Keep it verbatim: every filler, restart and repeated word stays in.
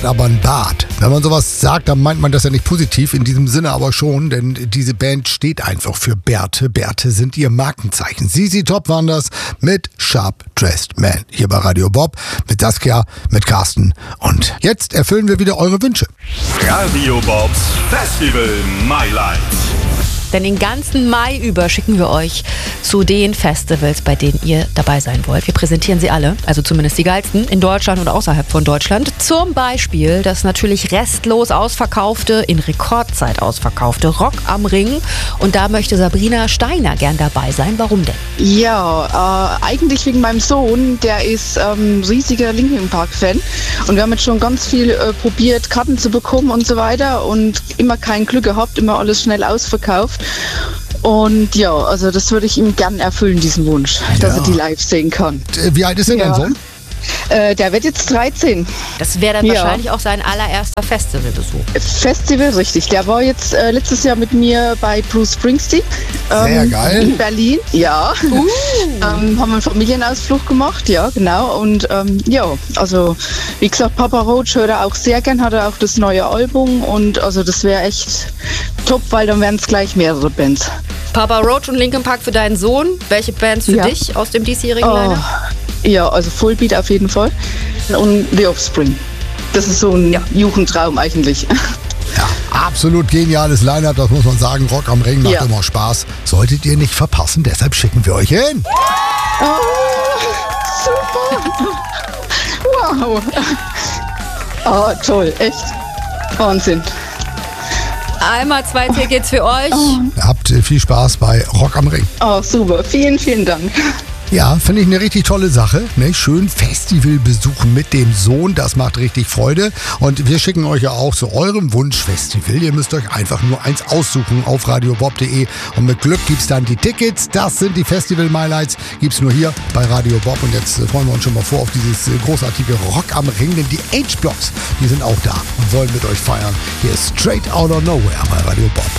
Aber ein Bart. Wenn man sowas sagt, dann meint man das ja nicht positiv, in diesem Sinne aber schon, denn diese Band steht einfach für Bärte. Bärte sind ihr Markenzeichen. Z Z Top waren das mit Sharp Dressed Man. Hier bei Radio Bob, mit Saskia, mit Carsten. Und jetzt erfüllen wir wieder eure Wünsche. Radio Bobs Festival My Light. Denn den ganzen Mai über schicken wir euch zu den Festivals, bei denen ihr dabei sein wollt. Wir präsentieren sie alle, also zumindest die geilsten, in Deutschland und außerhalb von Deutschland. Zum Beispiel das natürlich restlos ausverkaufte, in Rekordzeit ausverkaufte Rock am Ring. Und da möchte Sabrina Steiner gern dabei sein. Warum denn? Ja, äh, eigentlich wegen meinem Sohn. Der ist ähm, riesiger Linkin Park-Fan. Und wir haben jetzt schon ganz viel äh, probiert, Karten zu bekommen und so weiter. Und immer kein Glück gehabt, immer alles schnell ausverkauft. Und ja, also das würde ich ihm gern erfüllen, diesen Wunsch, dass Ja. er die live sehen kann. Wie alt ist denn Ja. dein Sohn? Äh, der wird jetzt dreizehn. Das wäre dann Ja. wahrscheinlich auch sein allererster Festivalbesuch. Festival, richtig. Der war jetzt äh, letztes Jahr mit mir bei Bruce Springsteen. Sehr geil. In Berlin, ja. ähm, haben einen Familienausflug gemacht, ja, genau. Und ähm, ja, also wie gesagt, Papa Roach hört er auch sehr gern, hat er auch das neue Album. Und also das wäre echt top, weil dann wären es gleich mehrere Bands. Papa Roach und Linkin Park für deinen Sohn. Welche Bands für Ja. dich aus dem diesjährigen Oh, Line-Up? ja, also Fullbeat auf jeden Fall. Und The Offspring. Das ist so ein Ja. Jugendtraum eigentlich. Ja, absolut geniales Line-Up, das muss man sagen. Rock am Ring macht Ja. immer Spaß. Solltet ihr nicht verpassen, deshalb schicken wir euch hin. Oh, super. Wow. Oh, toll, echt. Wahnsinn. Einmal zwei Tickets für euch. Habt äh, viel Spaß bei Rock am Ring. Oh, super. Vielen, vielen Dank. Ja, finde ich eine richtig tolle Sache. Ne? Schön Festival besuchen mit dem Sohn, das macht richtig Freude. Und wir schicken euch ja auch zu eurem Wunschfestival. Ihr müsst euch einfach nur eins aussuchen auf radiobob punkt de und mit Glück gibt's dann die Tickets. Das sind die Festival Highlights, gibt's nur hier bei Radio Bob. Und jetzt äh, freuen wir uns schon mal vor auf dieses äh, großartige Rock am Ring, denn die H-Blocks, die sind auch da und wollen mit euch feiern. Hier ist Straight Outta Nowhere bei Radio Bob.